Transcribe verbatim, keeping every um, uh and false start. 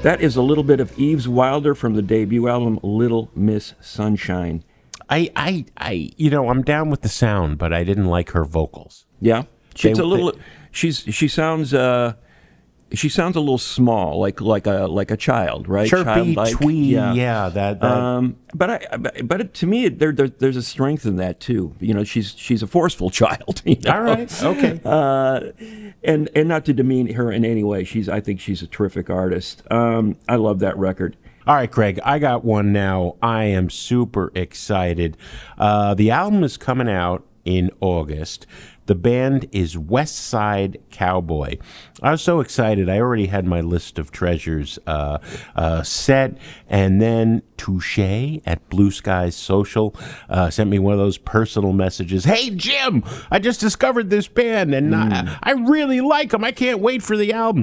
That is a little bit of Eves Wilder from the debut album Little Miss Sunshine. I, I, I, you know, I'm down with the sound, but I didn't like her vocals. Yeah, she's They- a little. She's she sounds. Uh, she sounds a little small, like like a like a child, right? Chirpy, Childlike. twee, yeah, that. that Um, but I, but it, to me, there, there there's a strength in that too. You know, she's she's a forceful child. You know? all right, okay. Uh, and and not to demean her in any way. She's I think she's a terrific artist. Um, I love that record. All right, Craig, I got one now. I am super excited. Uh, the album is coming out in August. The band is West Side Cowboy. I was so excited. I already had my list of treasures uh, uh, set. And then Touche at Blue Skies Social uh, sent me one of those personal messages. Hey, Jim, I just discovered this band, and Mm. I, I really like them. I can't wait for the album.